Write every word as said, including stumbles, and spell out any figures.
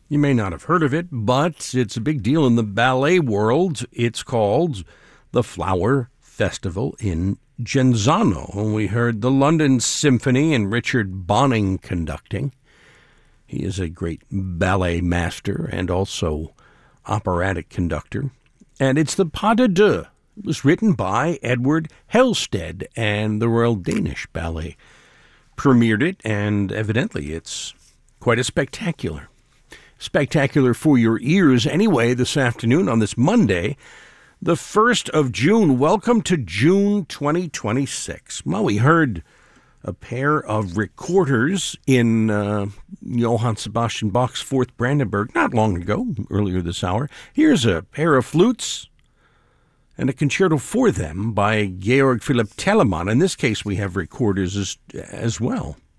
You may not have heard of it, but it's a big deal in the ballet world. It's called the Flower Festival in Genzano. And we heard the London Symphony and Richard Bonning conducting. He is a great ballet master and also operatic conductor. And it's the Pas de Deux. It was written by Edward Helsted, and the Royal Danish Ballet premiered it, and evidently it's quite a spectacular. Spectacular for your ears anyway this afternoon on this Monday, the first of June. Welcome to June twenty twenty-six. Well, we heard a pair of recorders in uh, Johann Sebastian Bach's Fourth Brandenburg not long ago, earlier this hour. Here's a pair of flutes and a concerto for them by Georg Philipp Telemann. In this case, we have recorders as, as well.